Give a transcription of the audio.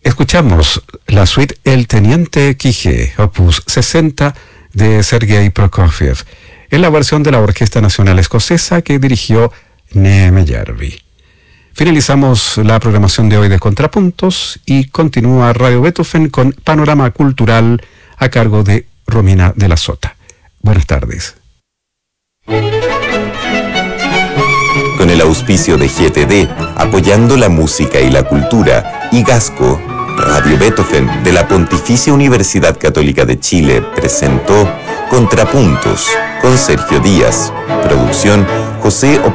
Escuchamos la suite El Teniente Quijé, opus 60 de Sergei Prokofiev, en la versión de la Orquesta Nacional Escocesa que dirigió Neeme Järvi. Finalizamos la programación de hoy de Contrapuntos y continúa Radio Beethoven con Panorama Cultural a cargo de Romina de la Sota. Buenas tardes. Con el auspicio de GTD, apoyando la música y la cultura, y Gasco, Radio Beethoven de la Pontificia Universidad Católica de Chile presentó Contrapuntos con Sergio Díaz. Producción José